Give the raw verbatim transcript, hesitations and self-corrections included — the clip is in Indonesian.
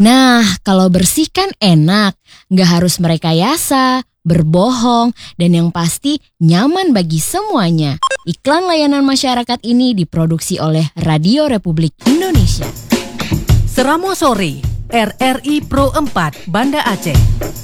Nah, kalau bersih kan enak, nggak harus merekayasa, berbohong, dan yang pasti nyaman bagi semuanya. Iklan layanan masyarakat ini diproduksi oleh Radio Republik Indonesia. Seramo Sore, R R I Pro empat, Banda Aceh.